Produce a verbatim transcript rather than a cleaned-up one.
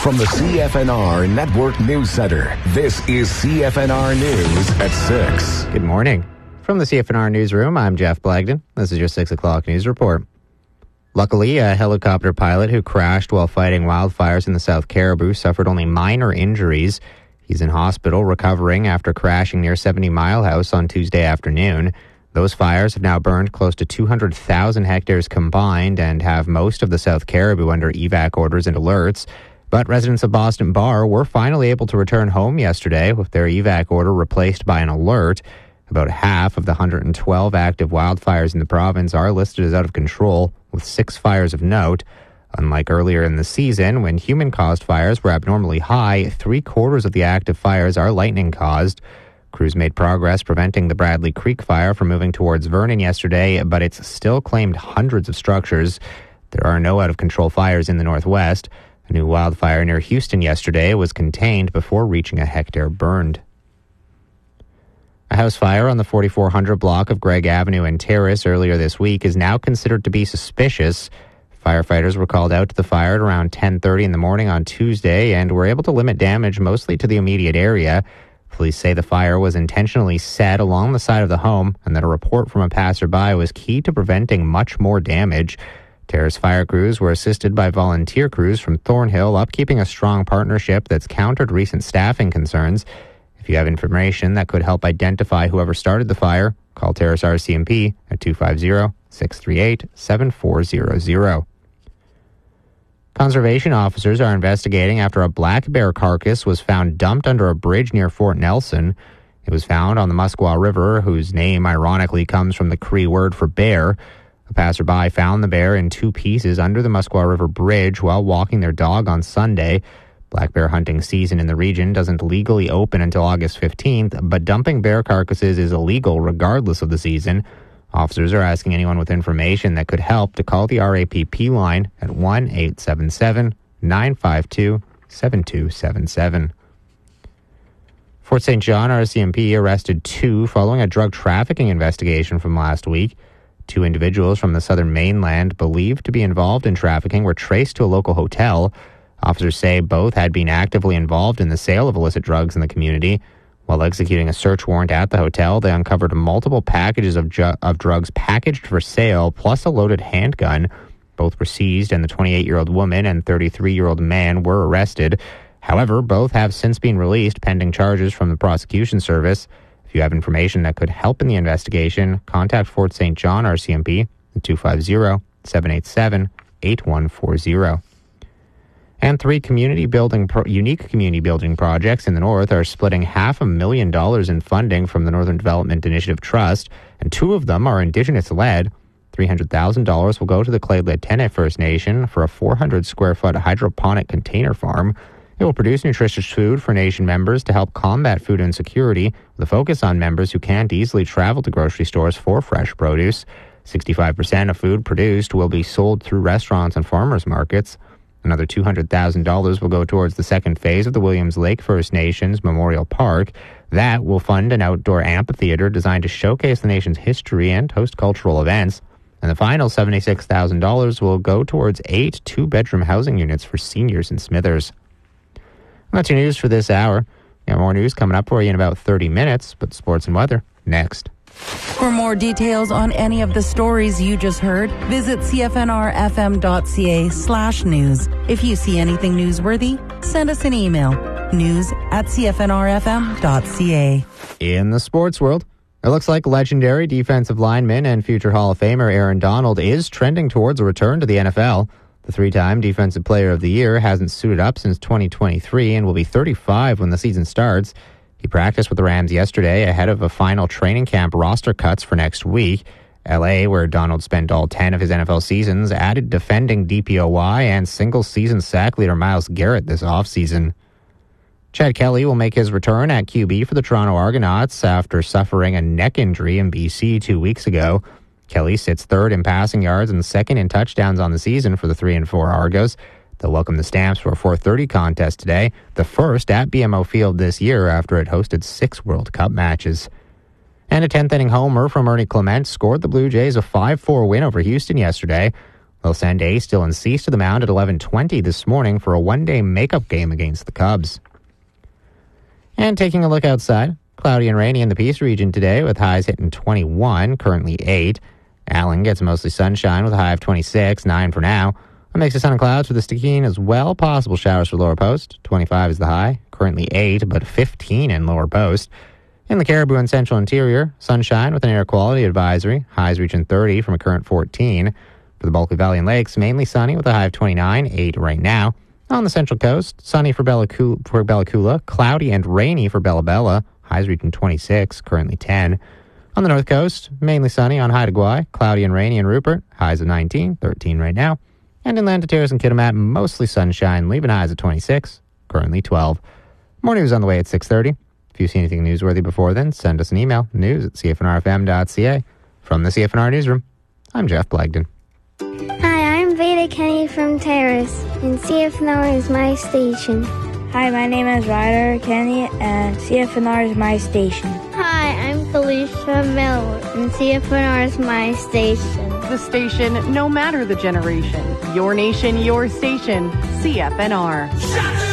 From the C F N R Network News Center, this is C F N R News at six. Good morning. From the C F N R Newsroom, I'm Jeff Blagden. This is your six o'clock news report. Luckily, a helicopter pilot who crashed while fighting wildfires in the South Caribou suffered only minor injuries. He's in hospital recovering after crashing near seventy Mile House on Tuesday afternoon. Those fires have now burned close to two hundred thousand hectares combined and have most of the South Caribou under evac orders and alerts. But residents of Boston Bar were finally able to return home yesterday with their evac order replaced by an alert. About half of the one hundred twelve active wildfires in the province are listed as out of control, with six fires of note. Unlike earlier in the season, when human-caused fires were abnormally high, three-quarters of the active fires are lightning-caused. Crews made progress preventing the Bradley Creek fire from moving towards Vernon yesterday, but it's still claimed hundreds of structures. There are no out-of-control fires in the northwest. A new wildfire near Houston yesterday was contained before reaching a hectare burned. A house fire on the forty-four hundred block of Gregg Avenue and Terrace earlier this week is now considered to be suspicious. Firefighters were called out to the fire at around ten thirty in the morning on Tuesday and were able to limit damage mostly to the immediate area. Police say the fire was intentionally set along the side of the home and that a report from a passerby was key to preventing much more damage. Terrace fire crews were assisted by volunteer crews from Thornhill, upkeeping a strong partnership that's countered recent staffing concerns. If you have information that could help identify whoever started the fire, call Terrace R C M P at two five zero, six three eight, seven four zero zero. Conservation officers are investigating after a black bear carcass was found dumped under a bridge near Fort Nelson. It was found on the Muskwa River, whose name ironically comes from the Cree word for bear. A passerby found the bear in two pieces under the Muskwa River Bridge while walking their dog on Sunday. Black bear hunting season in the region doesn't legally open until August fifteenth, but dumping bear carcasses is illegal regardless of the season. Officers are asking anyone with information that could help to call the R A P P line at one eight seven seven, nine five two, seven two seven seven. Fort Saint John R C M P arrested two following a drug trafficking investigation from last week. Two individuals from the southern mainland believed to be involved in trafficking were traced to a local hotel. Officers say both had been actively involved in the sale of illicit drugs in the community. While executing a search warrant at the hotel, they uncovered multiple packages of, ju- of drugs packaged for sale, plus a loaded handgun. Both were seized, and the twenty-eight-year-old woman and thirty-three-year-old man were arrested. However, both have since been released pending charges from the prosecution service. If you have information that could help in the investigation, contact Fort Saint John R C M P at two five zero, seven eight seven, eight one four zero. And three community building, pro- unique community building projects in the north are splitting half a million dollars in funding from the Northern Development Initiative Trust, and two of them are Indigenous-led. three hundred thousand dollars will go to the Clade-Latene First Nation for a four hundred square foot hydroponic container farm. It will produce nutritious food for Nation members to help combat food insecurity, with a focus on members who can't easily travel to grocery stores for fresh produce. sixty-five percent of food produced will be sold through restaurants and farmers markets. Another two hundred thousand dollars will go towards the second phase of the Williams Lake First Nations Memorial Park. That will fund an outdoor amphitheater designed to showcase the nation's history and host cultural events. And the final seventy-six thousand dollars will go towards eight two-bedroom housing units for seniors in Smithers. And that's your news for this hour. We got more news coming up for you in about thirty minutes, but sports and weather next. For more details on any of the stories you just heard, visit C F N R F M dot C A slash news. If you see anything newsworthy, send us an email. News at C F N R F M dot C A. In the sports world, it looks like legendary defensive lineman and future Hall of Famer Aaron Donald is trending towards a return to the N F L. The three-time Defensive Player of the Year hasn't suited up since twenty twenty-three and will be thirty-five when the season starts. He practiced with the Rams yesterday ahead of a final training camp roster cuts for next week. L A, where Donald spent all ten of his N F L seasons, added defending D P O Y and single-season sack leader Myles Garrett this offseason. Chad Kelly will make his return at Q B for the Toronto Argonauts after suffering a neck injury in B C two weeks ago. Kelly sits third in passing yards and second in touchdowns on the season for the three and four Argos. They'll welcome the Stamps for a four thirty contest today, the first at B M O Field this year after it hosted six World Cup matches. And a tenth inning homer from Ernie Clement scored the Blue Jays a five four win over Houston yesterday. They'll send Ace Dylan Cease to the mound at eleven twenty this morning for a one-day makeup game against the Cubs. And taking a look outside, cloudy and rainy in the Peace region today with highs hitting twenty-one, currently eight. Allen gets mostly sunshine with a high of twenty-six, nine for now. A mix of sun and clouds for the Stikine as well. Possible showers for Lower Post. twenty-five is the high, currently eight, but fifteen in Lower Post. In the Caribou and Central Interior, sunshine with an air quality advisory. Highs reaching thirty from a current fourteen. For the Bulkley Valley and Lakes, mainly sunny with a high of twenty-nine, eight right now. On the Central Coast, sunny for Bella Coola, for Bella Coola, cloudy and rainy for Bella Bella. Highs reaching twenty-six, currently ten. On the North Coast, mainly sunny on Haida Gwaii, cloudy and rainy in Rupert. Highs of nineteen, thirteen right now. And in Land Terrace and Kitimat, mostly sunshine, leaving highs at twenty-six, currently twelve. More news on the way at six thirty. If you see anything newsworthy before then, send us an email, news at c f n r f m dot c a. From the C F N R Newsroom, I'm Jeff Blagden. Hi, I'm Veda Kenny from Terrace, and C F N R is my station. Hi, my name is Ryder Kenny, and C F N R is my station. Hi, I'm Felicia Miller, and C F N R is my station. The station, no matter the generation. Your nation, your station. C F N R.